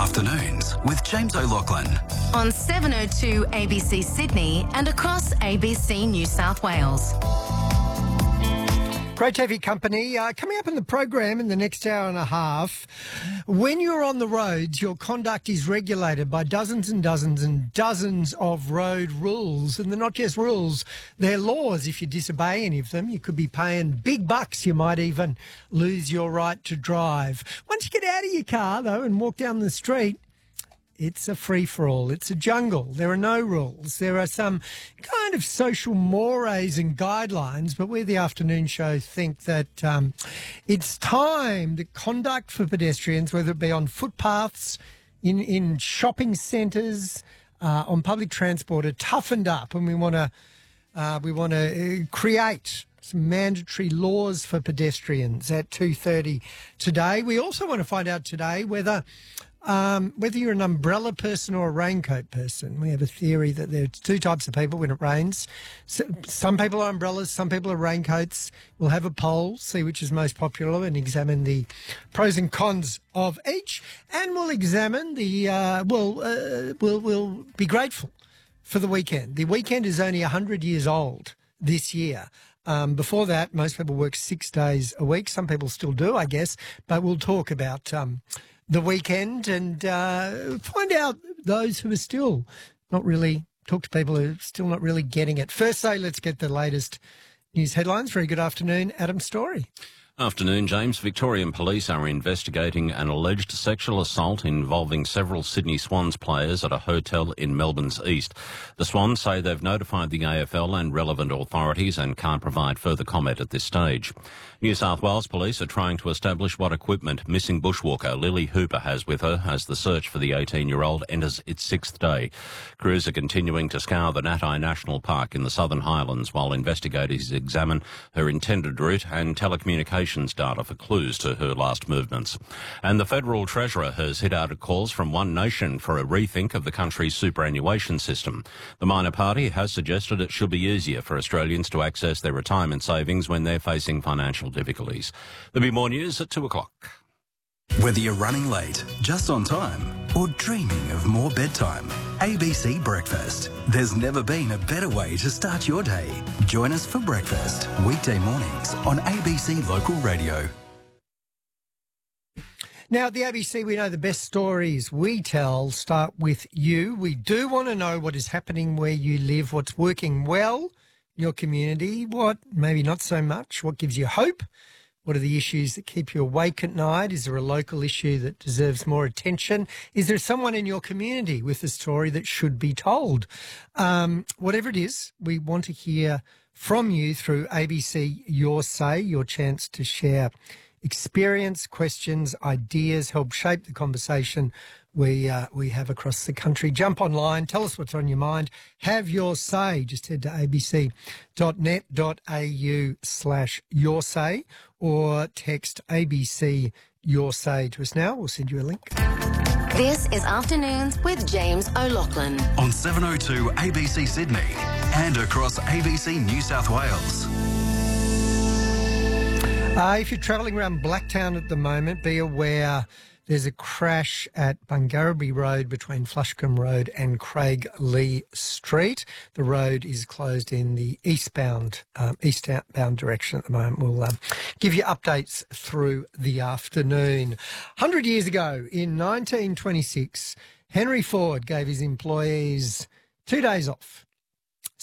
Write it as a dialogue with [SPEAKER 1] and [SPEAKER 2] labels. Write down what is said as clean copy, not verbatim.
[SPEAKER 1] Afternoons with James O'Loughlin.
[SPEAKER 2] On 702 ABC Sydney and across ABC New South Wales.
[SPEAKER 3] Great to have your company. Coming up in the program in the next hour and a half, when you're on the roads, your conduct is regulated by dozens and dozens and dozens of road rules. And they're not just rules, they're laws. If you disobey any of them, you could be paying big bucks. You might even lose your right to drive. Once you get out of your car, though, and walk down the street, it's a free-for-all. It's a jungle. There are no rules. There are some kind of social mores and guidelines, but we, the afternoon show, think that it's time that conduct for pedestrians, whether it be on footpaths, in shopping centres, on public transport, are toughened up, and we want to create some mandatory laws for pedestrians at 2:30 today. We also want to find out today whether you're an umbrella person or a raincoat person. We have a theory that there are two types of people when it rains. Some people are umbrellas, some people are raincoats. We'll have a poll, see which is most popular, and examine the pros and cons of each. And we'll examine we'll be grateful for the weekend. The weekend is only 100 years old this year. Before that, most people work 6 days a week. Some people still do, I guess. But we'll talk about the weekend and find out those who are still not really, talk to people who are still not really getting it. First, let's get the latest news headlines. Very good afternoon, Adam Story.
[SPEAKER 4] Afternoon, James. Victorian police are investigating an alleged sexual assault involving several Sydney Swans players at a hotel in Melbourne's east. The Swans say they've notified the AFL and relevant authorities and can't provide further comment at this stage. New South Wales police are trying to establish what equipment missing bushwalker Lily Hooper has with her as the search for the 18-year-old enters its sixth day. Crews are continuing to scour the Natai National Park in the Southern Highlands while investigators examine her intended route and telecommunications data for clues to her last movements. And the Federal Treasurer has hit out at calls from One Nation for a rethink of the country's superannuation system. The minor party has suggested it should be easier for Australians to access their retirement savings when they're facing financial difficulties. There'll be more news at 2 o'clock.
[SPEAKER 1] Whether you're running late, just on time, or dreaming of more bedtime, ABC Breakfast. There's never been a better way to start your day. Join us for breakfast, weekday mornings on ABC Local Radio.
[SPEAKER 3] Now, at the ABC, we know the best stories we tell start with you. We do want to know what is happening where you live, what's working well in your community, what maybe not so much, what gives you hope. What are the issues that keep you awake at night? Is there a local issue that deserves more attention? Is there someone in your community with a story that should be told? Whatever it is, we want to hear from you through ABC Your Say, your chance to share experience, questions, ideas, help shape the conversation we have across the country. Jump online, tell us what's on your mind, have your say. Just head to abc.net.au/your say or text ABC Your Say to us now. We'll send you a link.
[SPEAKER 2] This is Afternoons with James O'Loughlin.
[SPEAKER 1] On 702 ABC Sydney and across ABC New South Wales.
[SPEAKER 3] If you're travelling around Blacktown at the moment, be aware there's a crash at Bungarraby Road between Flushcombe Road and Craig Lee Street. The road is closed in the eastbound direction at the moment. We'll give you updates through the afternoon. 100 years ago, in 1926, Henry Ford gave his employees 2 days off